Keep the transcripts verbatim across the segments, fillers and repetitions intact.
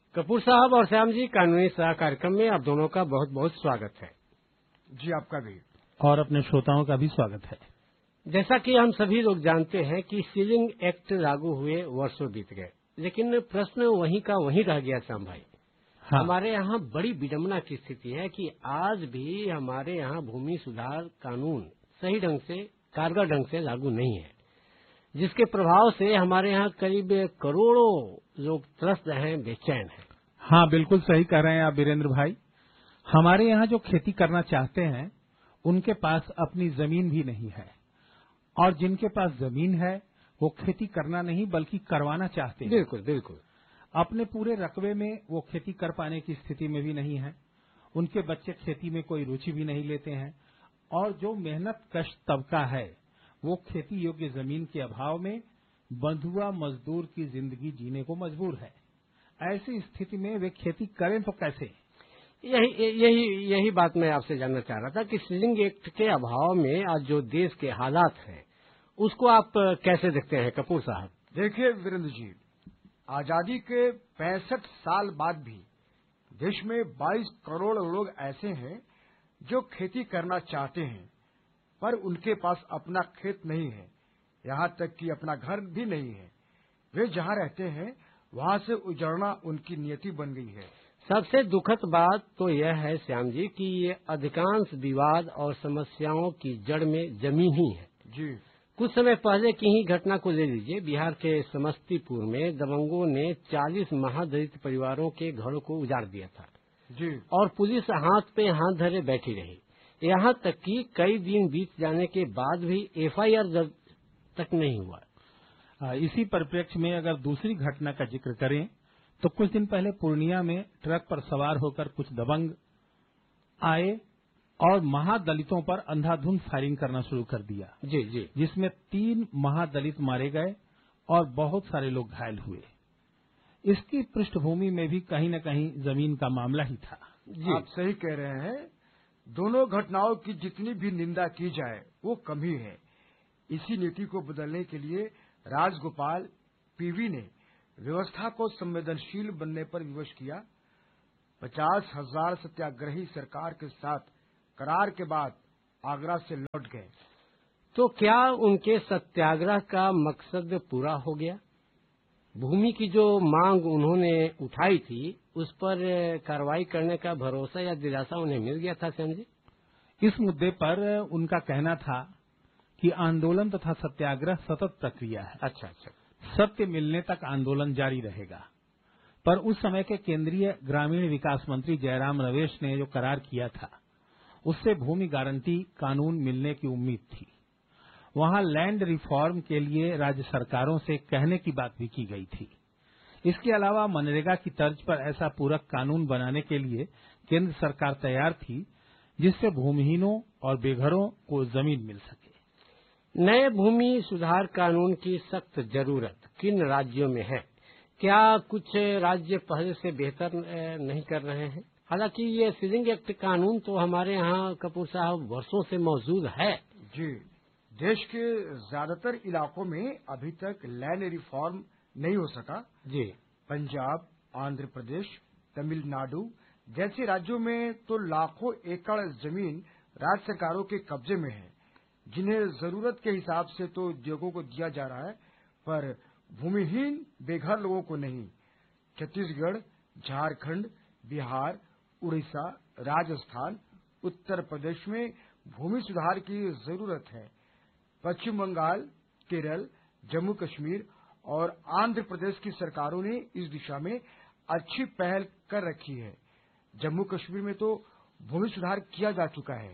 कपूर साहब और श्याम जी, कानूनी सलाह कार्यक्रम में आप दोनों का बहुत बहुत स्वागत है। जी, आपका भी और अपने श्रोताओं का भी स्वागत है। जैसा कि हम सभी लोग जानते हैं कि सीलिंग एक्ट लागू हुए वर्षों बीत गए, लेकिन प्रश्न वहीं का वहीं रह गया श्याम भाई। हाँ। हमारे यहाँ बड़ी विडंबना की स्थिति है कि आज भी हमारे यहाँ भूमि सुधार कानून सही ढंग से कारगर ढंग से लागू नहीं है, जिसके प्रभाव से हमारे यहाँ करीब करोड़ों लोग त्रस्त हैं, बेचैन हैं। हाँ, बिल्कुल सही कह रहे हैं आप वीरेंद्र भाई। हमारे यहाँ जो खेती करना चाहते हैं उनके पास अपनी जमीन भी नहीं है, और जिनके पास जमीन है वो खेती करना नहीं बल्कि करवाना चाहते हैं। बिल्कुल बिल्कुल। अपने पूरे रकबे में वो खेती कर पाने की स्थिति में भी नहीं है। उनके बच्चे खेती में कोई रुचि भी नहीं लेते हैं, और जो मेहनत कश तबका है वो खेती योग्य जमीन के अभाव में बंधुआ मजदूर की जिंदगी जीने को मजबूर है। ऐसी स्थिति में वे खेती करें तो कैसे? यही यही यही बात मैं आपसे जानना चाह रहा था कि सीलिंग एक्ट के अभाव में आज जो देश के हालात हैं उसको आप कैसे देखते हैं कपूर साहब? देखिए वीरेंद्र जी, आजादी के पैंसठ साल बाद भी देश में बाईस करोड़ लोग ऐसे हैं जो खेती करना चाहते हैं, पर उनके पास अपना खेत नहीं है, यहाँ तक कि अपना घर भी नहीं है। वे जहाँ रहते हैं वहाँ से उजड़ना उनकी नियति बन गई है। सबसे दुखद बात तो यह है श्याम जी कि ये अधिकांश विवाद और समस्याओं की जड़ में जमीन ही है। जी, कुछ समय पहले की ही घटना को ले लीजिए। बिहार के समस्तीपुर में दबंगों ने चालीस महादलित परिवारों के घरों को उजाड़ दिया था जी, और पुलिस हाथ पे हाथ धरे बैठी रही। यहाँ तक कि कई दिन बीत जाने के बाद भी एफ आई आर दर्ज तक नहीं हुआ। इसी परिप्रेक्ष्य में अगर दूसरी घटना का जिक्र करें तो कुछ दिन पहले पूर्णिया में ट्रक पर सवार होकर कुछ दबंग आए और महादलितों पर अंधाधुंध फायरिंग करना शुरू कर दिया। जी जी, जिसमें तीन महादलित मारे गए और बहुत सारे लोग घायल हुए। इसकी पृष्ठभूमि में भी कहीं न कहीं जमीन का मामला ही था। जी, आप सही कह रहे हैं। दोनों घटनाओं की जितनी भी निंदा की जाए वो कम ही है। इसी नीति को बदलने के लिए राजगोपाल पीवी ने व्यवस्था को संवेदनशील बनने पर विवश किया। पचास हजार सत्याग्रही सरकार के साथ करार के बाद आगरा से लौट गए। तो क्या उनके सत्याग्रह का मकसद पूरा हो गया? भूमि की जो मांग उन्होंने उठाई थी उस पर कार्रवाई करने का भरोसा या दिलासा उन्हें मिल गया था श्याम जी? इस मुद्दे पर उनका कहना था कि आंदोलन तथा सत्याग्रह सतत प्रक्रिया है। अच्छा अच्छा। सत्य मिलने तक आंदोलन जारी रहेगा। पर उस समय के केंद्रीय ग्रामीण विकास मंत्री जयराम रमेश ने जो करार किया था उससे भूमि गारंटी कानून मिलने की उम्मीद थी। वहां लैंड रिफॉर्म के लिए राज्य सरकारों से कहने की बात भी की गई थी। इसके अलावा मनरेगा की तर्ज पर ऐसा पूरक कानून बनाने के लिए केंद्र सरकार तैयार थी जिससे भूमिहीनों और बेघरों को जमीन मिल सके। नए भूमि सुधार कानून की सख्त जरूरत किन राज्यों में है? क्या कुछ राज्य पहले से बेहतर नहीं कर रहे हैं? हालांकि ये सीलिंग एक्ट कानून तो हमारे यहाँ कपूर साहब वर्षों से मौजूद है। जी, देश के ज्यादातर इलाकों में अभी तक लैंड रिफॉर्म नहीं हो सका। जी, पंजाब, आंध्र प्रदेश, तमिलनाडु जैसे राज्यों में तो लाखों एकड़ जमीन राज्य सरकारों के कब्जे में है, जिन्हें जरूरत के हिसाब से तो उद्योगों को दिया जा रहा है, पर भूमिहीन बेघर लोगों को नहीं। छत्तीसगढ़, झारखंड, बिहार, उड़ीसा, राजस्थान, उत्तर प्रदेश में भूमि सुधार की जरूरत है। पश्चिम बंगाल, केरल, जम्मू कश्मीर और आंध्र प्रदेश की सरकारों ने इस दिशा में अच्छी पहल कर रखी है। जम्मू कश्मीर में तो भूमि सुधार किया जा चुका है।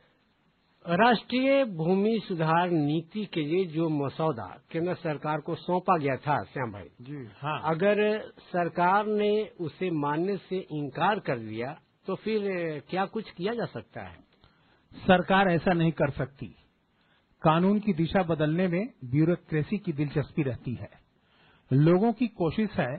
राष्ट्रीय भूमि सुधार नीति के लिए जो मसौदा केंद्र सरकार को सौंपा गया था श्याम भाई, जी हाँ, अगर सरकार ने उसे मानने से इनकार कर दिया तो फिर क्या कुछ किया जा सकता है? सरकार ऐसा नहीं कर सकती। कानून की दिशा बदलने में ब्यूरोक्रेसी की दिलचस्पी रहती है। लोगों की कोशिश है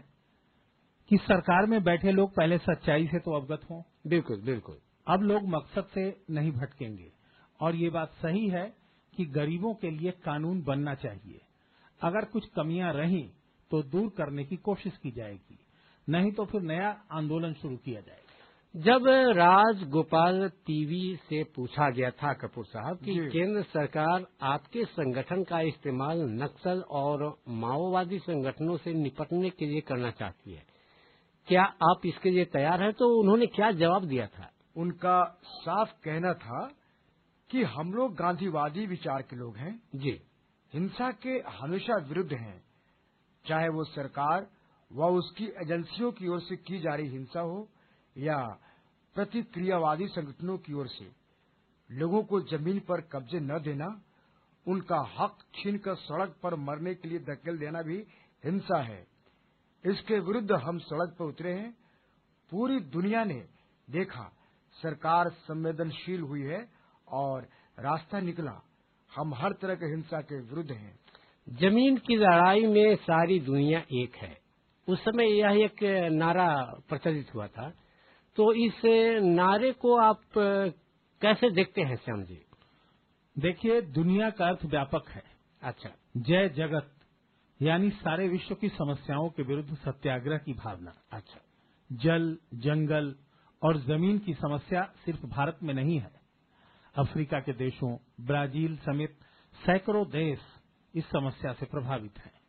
कि सरकार में बैठे लोग पहले सच्चाई से तो अवगत हों। बिल्कुल बिल्कुल। अब लोग मकसद से नहीं भटकेंगे, और ये बात सही है कि गरीबों के लिए कानून बनना चाहिए। अगर कुछ कमियां रहीं तो दूर करने की कोशिश की जाएगी। नहीं तो फिर नया आंदोलन शुरू किया जाएगा। जब राजगोपाल टीवी से पूछा गया था कपूर साहब कि केंद्र सरकार आपके संगठन का इस्तेमाल नक्सल और माओवादी संगठनों से निपटने के लिए करना चाहती है, क्या आप इसके लिए तैयार हैं, तो उन्होंने क्या जवाब दिया था? उनका साफ कहना था कि हम लोग गांधीवादी विचार के लोग हैं जी, हिंसा के हमेशा विरुद्ध हैं, चाहे वो सरकार व उसकी एजेंसियों की ओर से की जा रही हिंसा हो या प्रतिक्रियावादी संगठनों की ओर से। लोगों को जमीन पर कब्जे न देना, उनका हक छीनकर सड़क पर मरने के लिए धकेल देना भी हिंसा है। इसके विरुद्ध हम सड़क पर उतरे हैं। पूरी दुनिया ने देखा सरकार संवेदनशील हुई है और रास्ता निकला। हम हर तरह की हिंसा के विरुद्ध हैं। जमीन की लड़ाई में सारी दुनिया एक है, उस समय यह एक नारा प्रचलित हुआ था, तो इस नारे को आप कैसे देखते हैं श्याम जी? देखिए, दुनिया का अर्थ व्यापक है। अच्छा, जय जगत यानी सारे विश्व की समस्याओं के विरुद्ध सत्याग्रह की भावना। अच्छा, जल, जंगल और जमीन की समस्या सिर्फ भारत में नहीं है। अफ्रीका के देशों, ब्राजील समेत सैकड़ों देश इस समस्या से प्रभावित हैं।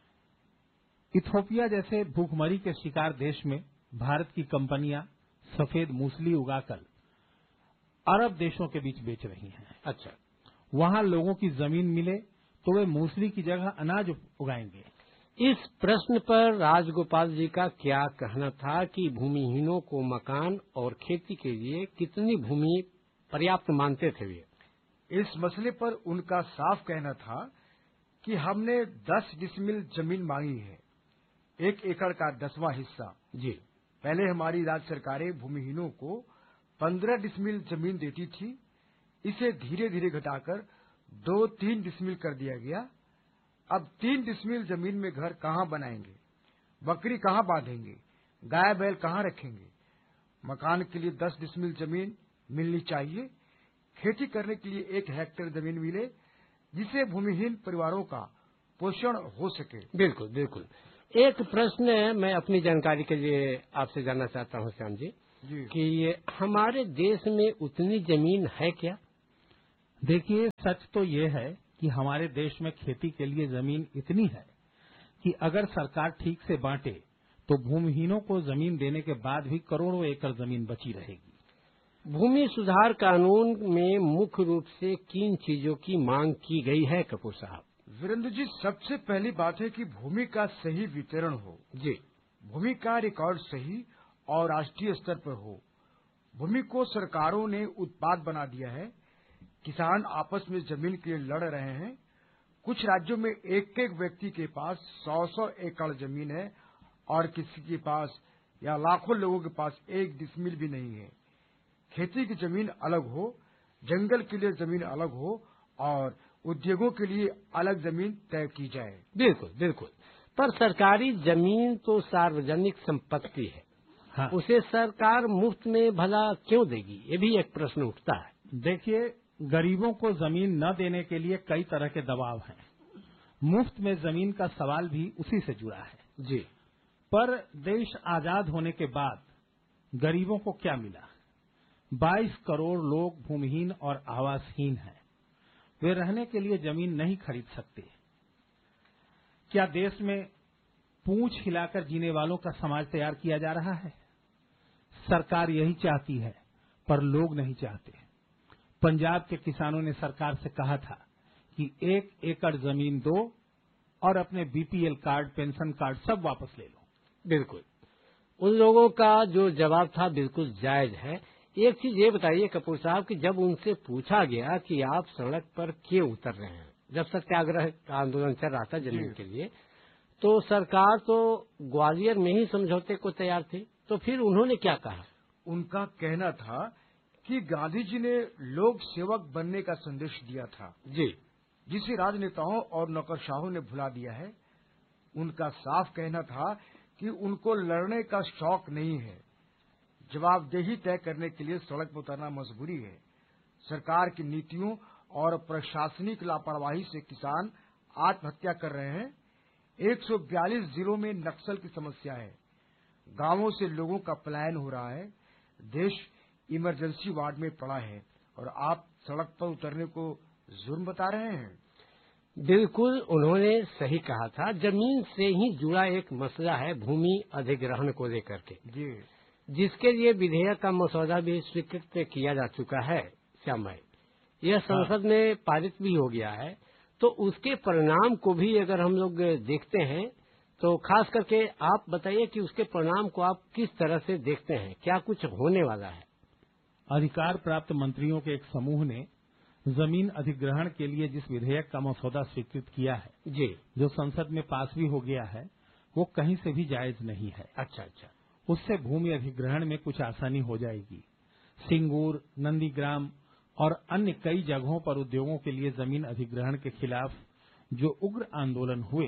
इथोपिया जैसे भूखमरी के शिकार देश में भारत की कंपनियां सफेद मूसली उगाकर अरब देशों के बीच बेच रही हैं। अच्छा, वहां लोगों की जमीन मिले तो वे मूसली की जगह अनाज उगाएंगे। इस प्रश्न पर राजगोपाल जी का क्या कहना था कि भूमिहीनों को मकान और खेती के लिए कितनी भूमि पर्याप्त मानते थे वे? इस मसले पर उनका साफ कहना था कि हमने दस डिसमिल जमीन मांगी है, एक एकड़ का दसवां हिस्सा। जी, पहले हमारी राज्य सरकारें भूमिहीनों को पंद्रह डिसमिल जमीन देती थी। इसे धीरे धीरे घटाकर दो तीन डिसमिल कर दिया गया। अब तीन डिसमिल जमीन में घर कहां बनाएंगे, बकरी कहां बांधेंगे, गाय बैल कहां रखेंगे? मकान के लिए दस डिसमिल जमीन मिलनी चाहिए। खेती करने के लिए एक हेक्टेयर जमीन मिले जिसे भूमिहीन परिवारों का पोषण हो सके। बिल्कुल बिल्कुल। एक प्रश्न मैं अपनी जानकारी के लिए आपसे जानना चाहता हूं श्याम जी, जी। कि ये हमारे देश में उतनी जमीन है क्या? देखिए, सच तो ये है कि हमारे देश में खेती के लिए जमीन इतनी है कि अगर सरकार ठीक से बांटे तो भूमिहीनों को जमीन देने के बाद भी करोड़ों एकड़ जमीन बची रहेगी। भूमि सुधार कानून में मुख्य रूप से किन चीजों की मांग की गई है कपूर साहब? वीरेंद्र जी, सबसे पहली बात है कि भूमि का सही वितरण हो। जी, भूमि का रिकॉर्ड सही और राष्ट्रीय स्तर पर हो। भूमि को सरकारों ने उत्पाद बना दिया है। किसान आपस में जमीन के लिए लड़ रहे हैं। कुछ राज्यों में एक एक व्यक्ति के पास सौ सौ एकड़ जमीन है और किसी के पास या लाखों लोगों के पास एक डिसमिल भी नहीं है। खेती की जमीन अलग हो, जंगल के लिए जमीन अलग हो और उद्योगों के लिए अलग जमीन तय की जाए। बिल्कुल बिल्कुल। पर सरकारी जमीन तो सार्वजनिक संपत्ति है। हाँ। उसे सरकार मुफ्त में भला क्यों देगी, ये भी एक प्रश्न उठता है। देखिए, गरीबों को जमीन न देने के लिए कई तरह के दबाव हैं। मुफ्त में जमीन का सवाल भी उसी से जुड़ा है। जी, पर देश आजाद होने के बाद गरीबों को क्या मिला? बाईस करोड़ लोग भूमिहीन और आवासहीन हैं। वे रहने के लिए जमीन नहीं खरीद सकते। क्या देश में पूंछ हिलाकर जीने वालों का समाज तैयार किया जा रहा है? सरकार यही चाहती है, पर लोग नहीं चाहते। पंजाब के किसानों ने सरकार से कहा था कि एक एकड़ जमीन दो और अपने बीपीएल कार्ड, पेंशन कार्ड सब वापस ले लो। बिल्कुल। उन लोगों का जो जवाब था बिल्कुल जायज है। एक चीज ये बताइए कपूर साहब कि जब उनसे पूछा गया कि आप सड़क पर क्यों उतर रहे हैं, जब सत्याग्रह का आंदोलन चल रहा था जमीन के लिए, तो सरकार तो ग्वालियर में ही समझौते को तैयार थी, तो फिर उन्होंने क्या कहा? उनका कहना था कि गांधी जी ने लोक सेवक बनने का संदेश दिया था, जी, जिसे राजनेताओं और नौकरशाहों ने भुला दिया है। उनका साफ कहना था कि उनको लड़ने का शौक नहीं है। जवाबदेही तय करने के लिए सड़क पर उतरना मजबूरी है। सरकार की नीतियों और प्रशासनिक लापरवाही से किसान आत्महत्या कर रहे हैं। एक सौ बयालीस जिलों में नक्सल की समस्या है। गांवों से लोगों का पलायन हो रहा है, देश इमरजेंसी वार्ड में पड़ा है और आप सड़क पर उतरने को जुर्म बता रहे हैं। बिल्कुल, उन्होंने सही कहा था। जमीन से ही जुड़ा एक मसला है भूमि अधिग्रहण को लेकर के, जी, जिसके लिए विधेयक का मसौदा भी स्वीकृत किया जा चुका है। श्याम भाई, यह संसद में पारित भी हो गया है, तो उसके परिणाम को भी अगर हम लोग देखते हैं तो खास करके आप बताइए कि उसके परिणाम को आप किस तरह से देखते हैं, क्या कुछ होने वाला है? अधिकार प्राप्त मंत्रियों के एक समूह ने जमीन अधिग्रहण के लिए जिस विधेयक का मसौदा स्वीकृत किया है, जी, जो संसद में पास भी हो गया है, वो कहीं से भी जायज नहीं है। अच्छा अच्छा। उससे भूमि अधिग्रहण में कुछ आसानी हो जाएगी। सिंगूर, नंदीग्राम और अन्य कई जगहों पर उद्योगों के लिए जमीन अधिग्रहण के खिलाफ जो उग्र आंदोलन हुए,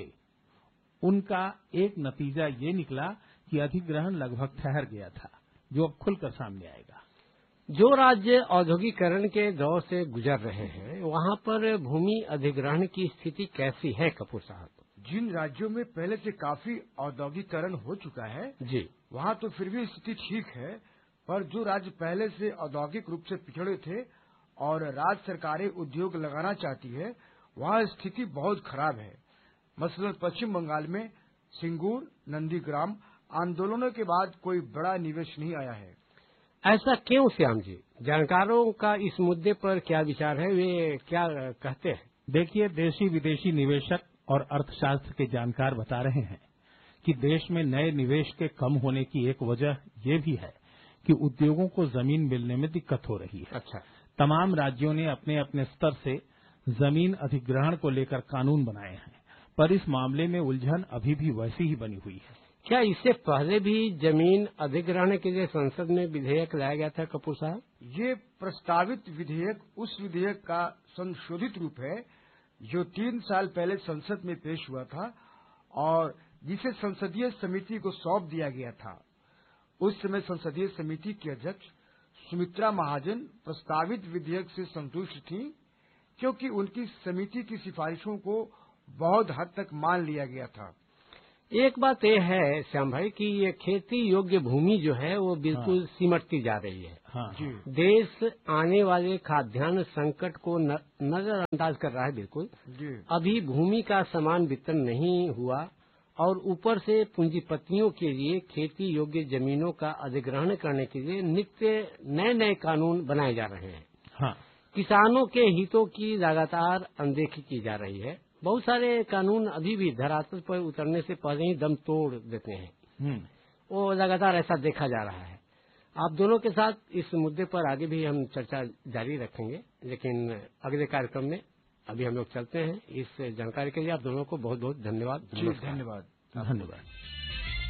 उनका एक नतीजा ये निकला कि अधिग्रहण लगभग ठहर गया था, जो अब खुलकर सामने आएगा। जो राज्य औद्योगिकरण के दौर से गुजर रहे हैं, वहां पर भूमि अधिग्रहण की स्थिति कैसी है कपूर साहब? जिन राज्यों में पहले से काफी औद्योगिकरण हो चुका है, जी, वहां तो फिर भी स्थिति ठीक है, पर जो राज्य पहले से औद्योगिक रूप से पिछड़े थे और राज्य सरकारें उद्योग लगाना चाहती है, वहां स्थिति बहुत खराब है। मसलन पश्चिम बंगाल में सिंगूर, नंदीग्राम आंदोलनों के बाद कोई बड़ा निवेश नहीं आया है। ऐसा क्यों श्याम जी? जानकारों का इस मुद्दे पर क्या विचार है, वे क्या कहते हैं? देखिए, देशी विदेशी निवेशक और अर्थशास्त्र के जानकार बता रहे हैं कि देश में नए निवेश के कम होने की एक वजह ये भी है कि उद्योगों को जमीन मिलने में दिक्कत हो रही है। अच्छा। तमाम राज्यों ने अपने अपने स्तर से जमीन अधिग्रहण को लेकर कानून बनाए हैं, पर इस मामले में उलझन अभी भी वैसी ही बनी हुई है। क्या इससे पहले भी जमीन अधिग्रहण के लिए संसद में विधेयक लाया गया था कपूर साहब? ये प्रस्तावित विधेयक उस विधेयक का संशोधित रूप है जो तीन साल पहले संसद में पेश हुआ था और जिसे संसदीय समिति को सौंप दिया गया था। उस समय संसदीय समिति की अध्यक्ष सुमित्रा महाजन प्रस्तावित विधेयक से संतुष्ट थी, क्योंकि उनकी समिति की सिफारिशों को बहुत हद तक मान लिया गया था। एक बात यह है श्याम भाई कि ये खेती योग्य भूमि जो है वो बिल्कुल हाँ। सिमटती जा रही है। हाँ, जी। देश आने वाले खाद्यान्न संकट को न, नजरअंदाज कर रहा है। बिल्कुल जी। अभी भूमि का समान वितरण नहीं हुआ और ऊपर से पूंजीपतियों के लिए खेती योग्य जमीनों का अधिग्रहण करने के लिए नित्य नए नए कानून बनाए जा रहे हैं। हाँ। किसानों के हितों की लगातार अनदेखी की जा रही है। बहुत सारे कानून अभी भी धरातल पर उतरने से पहले ही दम तोड़ देते हैं। वो लगातार ऐसा देखा जा रहा है। आप दोनों के साथ इस मुद्दे पर आगे भी हम चर्चा जारी रखेंगे, लेकिन अगले कार्यक्रम में अभी हम लोग चलते हैं। इस जानकारी के लिए आप दोनों को बहुत बहुत धन्यवाद। धन्यवाद। धन्यवाद।